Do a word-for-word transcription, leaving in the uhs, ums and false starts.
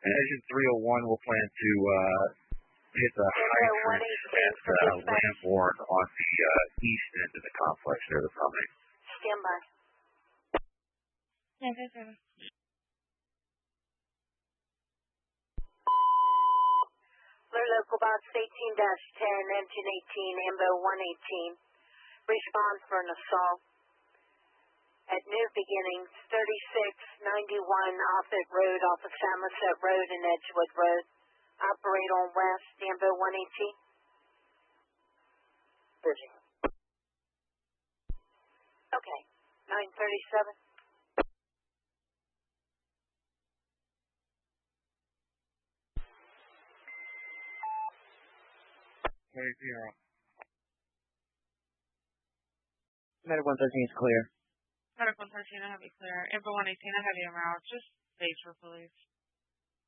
Engine three oh one will plan to uh, hit the hydrant at uh, Lamborn on the uh, east end of the complex near the promenade. Stand by. Yeah, that's right. Blue Local Box eighteen dash ten, Engine eighteen, Ambo one eighteen. Respond for an assault. At new beginnings, thirty-six ninety-one Offit Road off of Somerset Road and Edgewood Road. Operate on west, Ambo one eighteen. Bridging. Okay, nine thirty-seven. Eight zero. Medic one thirteen is clear. Medic one thirteen, I have you clear. Amber one eighteen, I have you en route. Just base for police.